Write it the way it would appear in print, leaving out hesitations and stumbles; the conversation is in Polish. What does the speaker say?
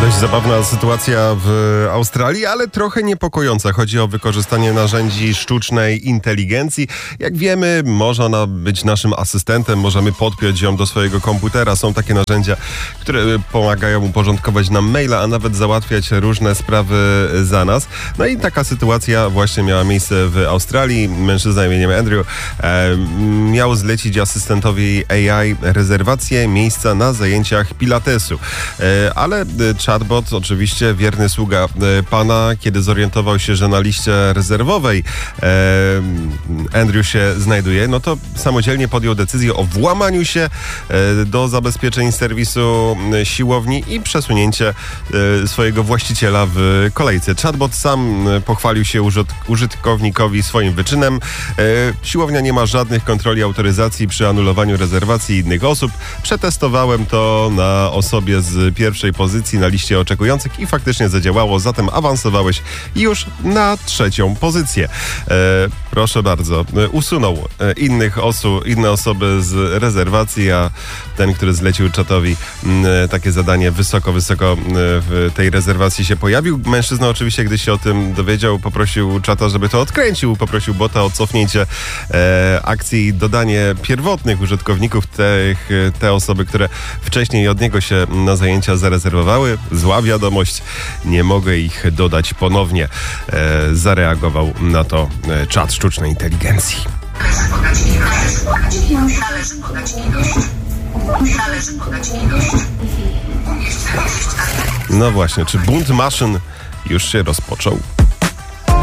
Dość zabawna sytuacja w Australii, ale trochę niepokojąca. Chodzi o wykorzystanie narzędzi sztucznej inteligencji. Jak wiemy, może ona być naszym asystentem, możemy podpiąć ją do swojego komputera. Są takie narzędzia, które pomagają uporządkować nam maila, a nawet załatwiać różne sprawy za nas. No i taka sytuacja właśnie miała miejsce w Australii. Mężczyzna imieniem Andrew miał zlecić asystentowi AI rezerwację miejsca na zajęciach pilatesu. Ale chatbot, oczywiście wierny sługa pana, kiedy zorientował się, że na liście rezerwowej Andrew się znajduje, no to samodzielnie podjął decyzję o włamaniu się do zabezpieczeń serwisu siłowni i przesunięcie swojego właściciela w kolejce. Chatbot sam pochwalił się użytkownikowi swoim wyczynem. Siłownia nie ma żadnych kontroli autoryzacji przy anulowaniu rezerwacji innych osób. Przetestowałem to na osobie z pierwszej pozycji na liście oczekujących i faktycznie zadziałało, zatem awansowałeś już na 3. pozycję. Proszę bardzo, usunął inne osoby z rezerwacji, a ten, który zlecił czatowi takie zadanie, wysoko w tej rezerwacji się pojawił. Mężczyzna oczywiście, gdy się o tym dowiedział, poprosił czata, żeby to odkręcił, poprosił bota o cofnięcie akcji i dodanie pierwotnych użytkowników, te osoby, które wcześniej od niego się na zajęcia zarezerwowały. Zła wiadomość, nie mogę ich dodać ponownie. Zareagował na to czat sztucznej inteligencji. Należy podać ilość. No właśnie, czy bunt maszyn już się rozpoczął?